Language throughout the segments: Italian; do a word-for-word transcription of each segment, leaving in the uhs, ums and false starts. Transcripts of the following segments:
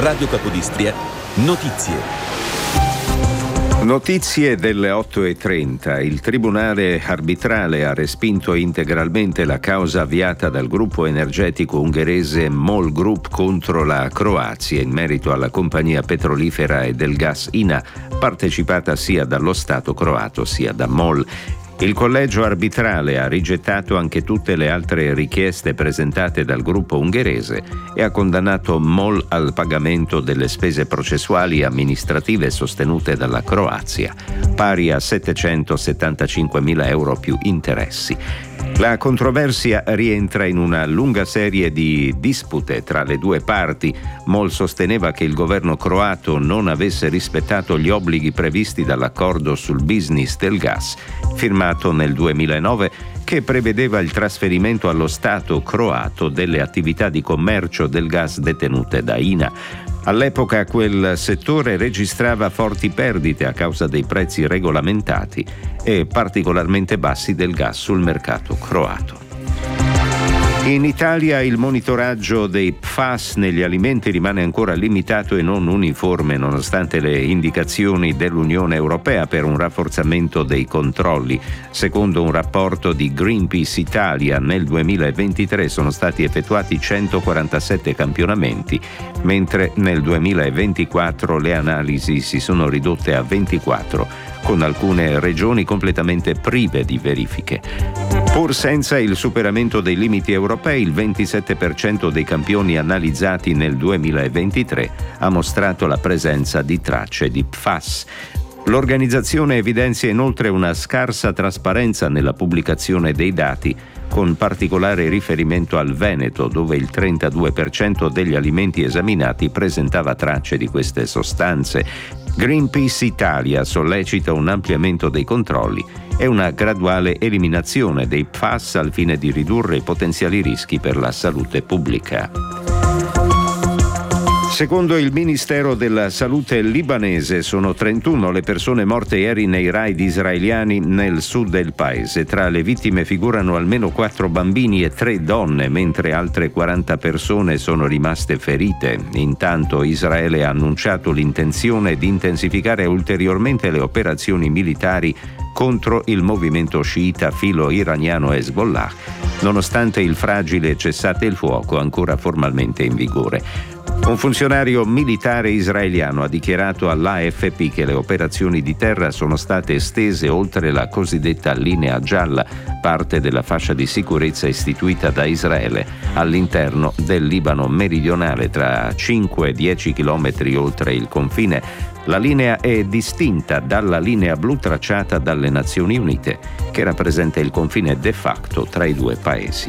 Radio Capodistria, notizie. Notizie delle otto e trenta. Il tribunale arbitrale ha respinto integralmente la causa avviata dal gruppo energetico ungherese MOL Group contro la Croazia in merito alla compagnia petrolifera e del gas I N A, partecipata sia dallo Stato croato sia da MOL. Il collegio arbitrale ha rigettato anche tutte le altre richieste presentate dal gruppo ungherese e ha condannato MOL al pagamento delle spese processuali e amministrative sostenute dalla Croazia, pari a settecentosettantacinquemila euro più interessi. La controversia rientra in una lunga serie di dispute tra le due parti. MOL sosteneva che il governo croato non avesse rispettato gli obblighi previsti dall'accordo sul business del gas, firmato nel duemilanove, che prevedeva il trasferimento allo Stato croato delle attività di commercio del gas detenute da I N A. All'epoca quel settore registrava forti perdite a causa dei prezzi regolamentati e particolarmente bassi del gas sul mercato croato. In Italia il monitoraggio dei P F A S negli alimenti rimane ancora limitato e non uniforme, nonostante le indicazioni dell'Unione Europea per un rafforzamento dei controlli. Secondo un rapporto di Greenpeace Italia, nel duemilaventitré sono stati effettuati centoquarantasette campionamenti, mentre nel duemilaventiquattro le analisi si sono ridotte a ventiquattro, con alcune regioni completamente prive di verifiche. Pur senza il superamento dei limiti europei, il ventisette per cento dei campioni analizzati nel duemilaventitré ha mostrato la presenza di tracce di P F A S. L'organizzazione evidenzia inoltre una scarsa trasparenza nella pubblicazione dei dati, con particolare riferimento al Veneto, dove il trentadue per cento degli alimenti esaminati presentava tracce di queste sostanze. Greenpeace Italia sollecita un ampliamento dei controlli e una graduale eliminazione dei P F A S al fine di ridurre i potenziali rischi per la salute pubblica. Secondo il Ministero della Salute libanese sono trentuno le persone morte ieri nei raid israeliani nel sud del paese. Tra le vittime figurano almeno quattro bambini e tre donne, mentre altre quaranta persone sono rimaste ferite. Intanto Israele ha annunciato l'intenzione di intensificare ulteriormente le operazioni militari contro il movimento sciita filo iraniano Hezbollah, nonostante il fragile cessate il fuoco ancora formalmente in vigore. Un funzionario militare israeliano ha dichiarato all'A F P che le operazioni di terra sono state estese oltre la cosiddetta linea gialla, parte della fascia di sicurezza istituita da Israele all'interno del Libano meridionale, tra cinque e dieci chilometri oltre il confine. La linea è distinta dalla linea blu tracciata dalle Nazioni Unite, che rappresenta il confine de facto tra i due paesi.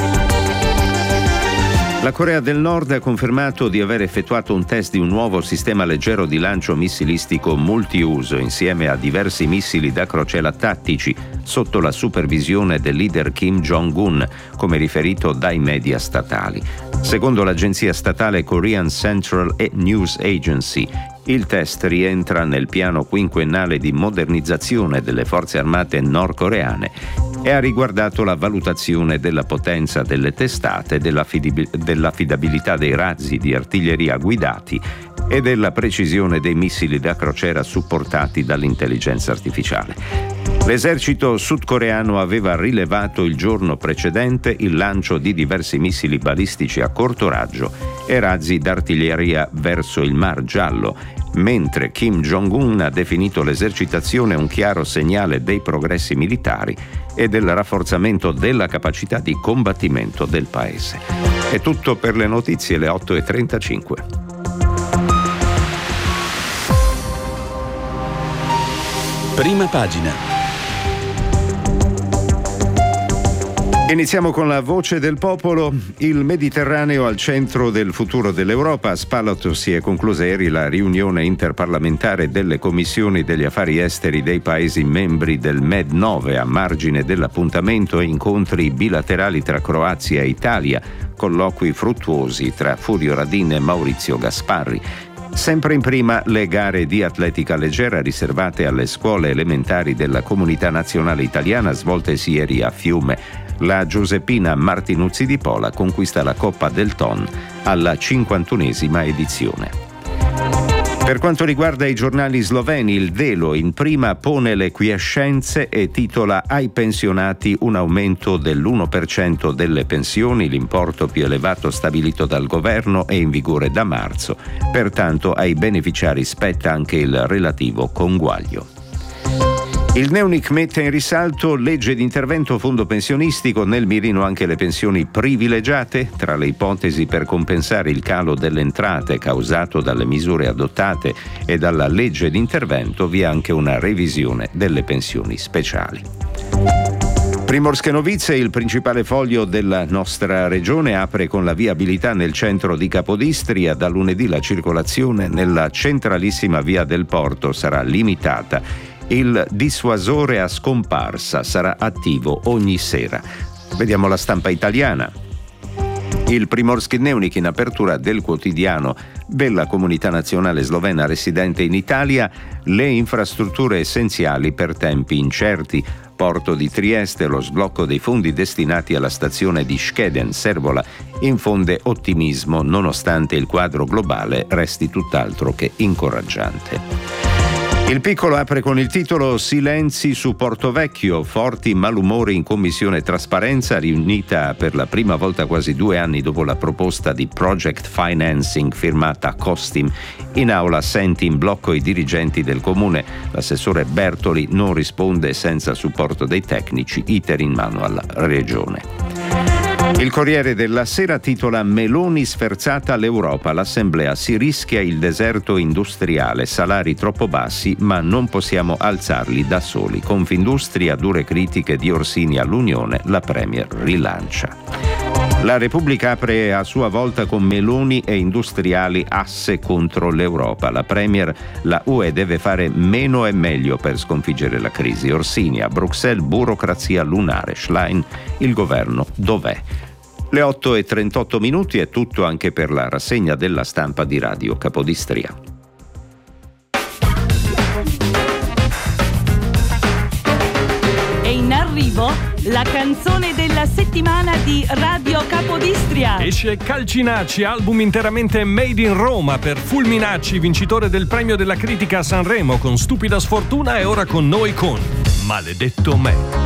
La Corea del Nord ha confermato di aver effettuato un test di un nuovo sistema leggero di lancio missilistico multiuso insieme a diversi missili da crociera tattici sotto la supervisione del leader Kim Jong-un, come riferito dai media statali. Secondo l'agenzia statale Korean Central News Agency, il test rientra nel piano quinquennale di modernizzazione delle forze armate nordcoreane e ha riguardato la valutazione della potenza delle testate, dell'affidabilità dei razzi di artiglieria guidati e della precisione dei missili da crociera supportati dall'intelligenza artificiale. L'esercito sudcoreano aveva rilevato il giorno precedente il lancio di diversi missili balistici a corto raggio e razzi d'artiglieria verso il Mar Giallo, mentre Kim Jong-un ha definito l'esercitazione un chiaro segnale dei progressi militari e del rafforzamento della capacità di combattimento del paese. È tutto per le notizie, le otto e trentacinque. Prima pagina. Iniziamo con la voce del popolo. Il Mediterraneo al centro del futuro dell'Europa. A Spalato si è conclusa ieri la riunione interparlamentare delle commissioni degli affari esteri dei Paesi membri del Med nove, a margine dell'appuntamento e incontri bilaterali tra Croazia e Italia, colloqui fruttuosi tra Furio Radin e Maurizio Gasparri. Sempre in prima le gare di atletica leggera riservate alle scuole elementari della Comunità Nazionale Italiana svoltesi ieri a Fiume. La Giuseppina Martinuzzi di Pola conquista la Coppa del Ton alla cinquantunesima edizione. Per quanto riguarda i giornali sloveni, il Delo in prima pone le quiescenze e titola ai pensionati un aumento dell'uno per cento delle pensioni, l'importo più elevato stabilito dal governo e in vigore da marzo. Pertanto ai beneficiari spetta anche il relativo conguaglio. Il Neunic mette in risalto legge di intervento fondo pensionistico, nel mirino anche le pensioni privilegiate. Tra le ipotesi per compensare il calo delle entrate causato dalle misure adottate e dalla legge di intervento vi è anche una revisione delle pensioni speciali. Primorske Novice, il principale foglio della nostra regione, apre con la viabilità nel centro di Capodistria. Da lunedì la circolazione nella centralissima via del Porto sarà limitata. Il dissuasore a scomparsa sarà attivo ogni sera. Vediamo la stampa italiana. Il Primorski Dnevnik, in apertura del quotidiano della comunità nazionale slovena residente in Italia, le infrastrutture essenziali per tempi incerti. Porto di Trieste, lo sblocco dei fondi destinati alla stazione di Skeden-Servola infonde ottimismo nonostante il quadro globale resti tutt'altro che incoraggiante. Il Piccolo apre con il titolo Silenzi su Portovecchio, forti malumori in commissione trasparenza riunita per la prima volta quasi due anni dopo la proposta di project financing firmata Costim. In aula senti in blocco i dirigenti del comune. L'assessore Bertoli non risponde senza supporto dei tecnici, iter in mano alla regione. Il Corriere della Sera titola Meloni sferzata all'Europa, l'Assemblea si rischia il deserto industriale, salari troppo bassi ma non possiamo alzarli da soli. Confindustria, dure critiche di Orsini all'Unione, la Premier rilancia. La Repubblica apre a sua volta con Meloni e industriali asse contro l'Europa. La Premier, la U E deve fare meno e meglio per sconfiggere la crisi. Orsini, a Bruxelles burocrazia lunare. Schlein, il governo dov'è? Le otto e trentotto minuti è tutto anche per la rassegna della stampa di Radio Capodistria. È in arrivo la canzone della settimana di Radio Capodistria. Esce Calcinacci, album interamente made in Roma per Fulminacci, vincitore del premio della critica a Sanremo con Stupida Sfortuna, e ora con noi con Maledetto Me.